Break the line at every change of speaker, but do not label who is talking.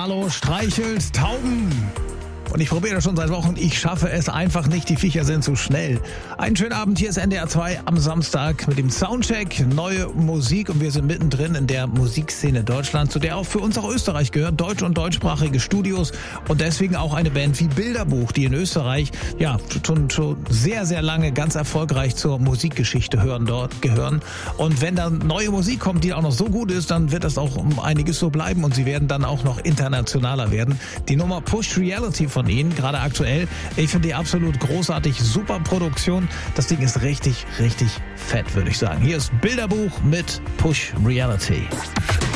Hallo, streichelt Tauben. Und ich probiere das schon seit Wochen. Ich schaffe es einfach nicht. Die Viecher sind zu schnell. Einen schönen Abend. Hier ist NDR 2 am Samstag mit dem Soundcheck. Neue Musik. Und wir sind mittendrin in der Musikszene Deutschlands, zu der auch für uns auch Österreich gehört. Deutsch- und deutschsprachige Studios. Und deswegen auch eine Band wie Bilderbuch, die in Österreich ja schon sehr, sehr lange ganz erfolgreich zur Musikgeschichte gehören. Und wenn dann neue Musik kommt, die auch noch so gut ist, dann wird das auch um einiges so bleiben. Und sie werden dann auch noch internationaler werden. Die Nummer Push Reality von Ihnen, gerade aktuell. Ich finde die absolut großartig, super Produktion. Das Ding ist richtig, richtig fett, würde ich sagen. Hier ist Bilderbuch mit Push Reality.